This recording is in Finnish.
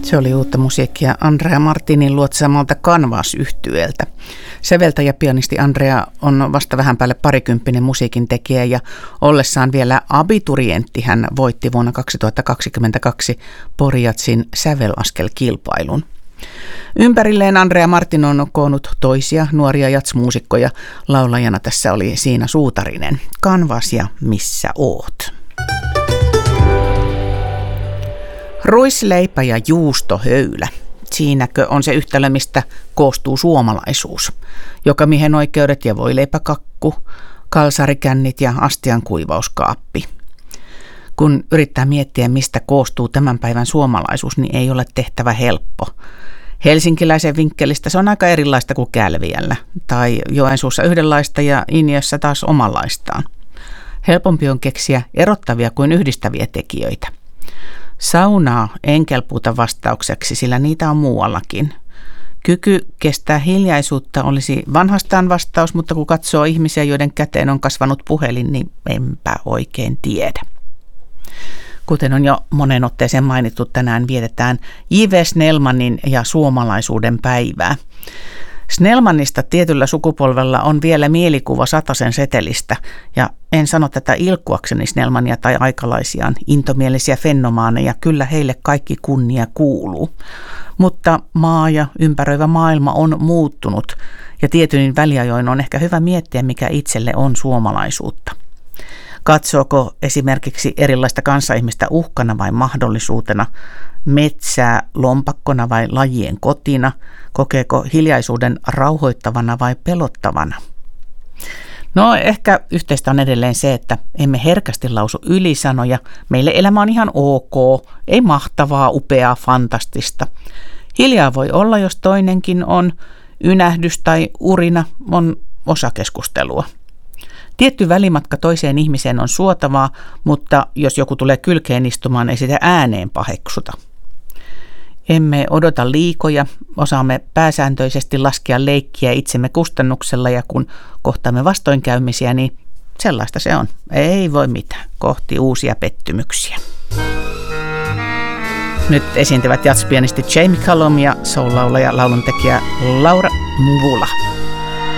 Se oli uutta musiikkia Andrea Martinin luotsaamalta Canvas-yhtyeeltä. Säveltäjä pianisti Andrea on vasta vähän päälle parikymppinen musiikintekijä ja ollessaan vielä abiturientti hän voitti vuonna 2022 Porijatsin sävelaskelkilpailun. Ympärilleen Andrea Martin on koonnut toisia nuoria jatsmuusikkoja. Laulajana tässä oli Siina Suutarinen. Canvas ja Missä oot? Ruisleipä ja juustohöylä. Siinäkö on se yhtälö, mistä koostuu suomalaisuus. Jokamiehen oikeudet ja voileipäkakku, kalsarikännit ja astian kuivauskaappi. Kun yrittää miettiä, mistä koostuu tämän päivän suomalaisuus, niin ei ole tehtävä helppo. Helsinkiläisen vinkkelistä se on aika erilaista kuin Kälviällä, tai Joensuussa yhdenlaista ja Injössä taas omanlaistaan. Helpompi on keksiä erottavia kuin yhdistäviä tekijöitä. Saunaa enkelpuuta vastaukseksi, sillä niitä on muuallakin. Kyky kestää hiljaisuutta olisi vanhastaan vastaus, mutta kun katsoo ihmisiä, joiden käteen on kasvanut puhelin, niin enpä oikein tiedä. Kuten on jo monen otteeseen mainittu, tänään vietetään J.V. Snellmanin ja suomalaisuuden päivää. Snellmanista tietyllä sukupolvella on vielä mielikuva satasen setelistä, ja en sano tätä ilkkuakseni Snellmania tai aikalaisiaan, intomielisiä fenomaaneja, kyllä heille kaikki kunnia kuuluu. Mutta maa ja ympäröivä maailma on muuttunut, ja tietyin väliajoin on ehkä hyvä miettiä, mikä itselle on suomalaisuutta. Katsooko esimerkiksi erilaista kanssaihmistä uhkana vai mahdollisuutena, metsää lompakkona vai lajien kotina, kokeeko hiljaisuuden rauhoittavana vai pelottavana? No ehkä yhteistä on edelleen se, että emme herkästi lausu ylisanoja. Meille elämä on ihan ok, ei mahtavaa, upeaa, fantastista. Hiljaa voi olla, jos toinenkin on. Ynähdys tai urina on osa keskustelua. Tietty välimatka toiseen ihmiseen on suotavaa, mutta jos joku tulee kylkeen istumaan, ei sitä ääneen paheksuta. Emme odota liikoja, osaamme pääsääntöisesti laskea leikkiä itsemme kustannuksella ja kun kohtaamme vastoinkäymisiä, niin sellaista se on. Ei voi mitään. Kohti uusia pettymyksiä. Nyt esiintyvät jatspianisti Jamie Cullum ja soul-laulaja lauluntekijä Laura Mvula.